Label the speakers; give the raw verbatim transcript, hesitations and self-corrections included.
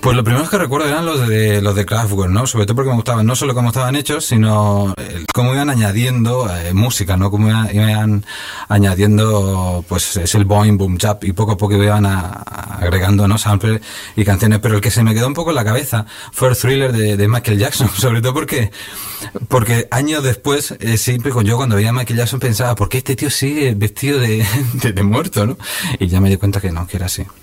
Speaker 1: Pues los primeros que recuerdo eran los de los de Kraftwerk, ¿no? Sobre todo porque me gustaban no solo cómo estaban hechos, sino el, cómo iban añadiendo eh, música, ¿no? Cómo iban, iban añadiendo, pues es el boing, boom, chap, y poco a poco iban a, a agregando, ¿no? Samples y canciones. Pero el que se me quedó un poco en la cabeza fue el Thriller de, de Michael Jackson, sobre todo porque porque años después, eh, siempre yo cuando veía a Michael Jackson pensaba, ¿por qué este tío sigue vestido de, de, de muerto, ¿no? Y ya me di cuenta que no, que era así.